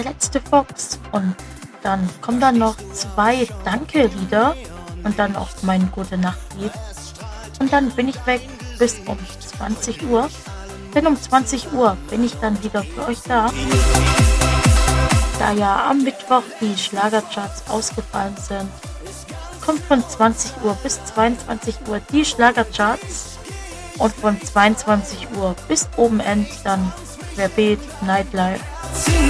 letzte Fox und dann kommen dann noch 2 Danke-Lieder und dann auch mein Gute-Nacht-Lied. Und dann bin ich weg bis um 20 Uhr. Denn um 20 Uhr bin ich dann wieder für euch da. Da ja am Mittwoch die Schlagercharts ausgefallen sind, kommt von 20 Uhr bis 22 Uhr die Schlagercharts und von 22 Uhr bis oben End dann Querbeet Nightlife.